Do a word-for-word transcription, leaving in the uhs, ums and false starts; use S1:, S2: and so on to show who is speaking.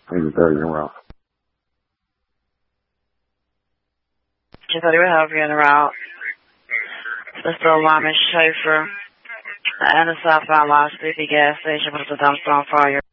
S1: Maybe thirty en route.
S2: two thirty will help you en route. Mister Wyman Schaefer and the southbound Lost Sleepy gas station with the dumpster on fire.